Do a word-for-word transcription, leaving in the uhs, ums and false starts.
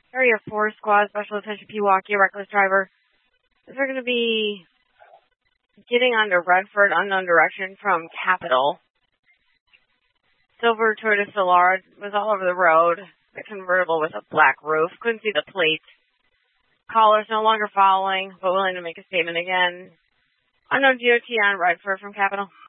Area four squad, special attention Pewaukee, reckless driver. Is there going to be getting onto Redford, unknown direction from Capitol? Silver Toyota Solar was all over the road. The convertible with a black roof. Couldn't see the plates. Callers no longer following, but willing to make a statement again. Unknown D O T on Redford from Capitol.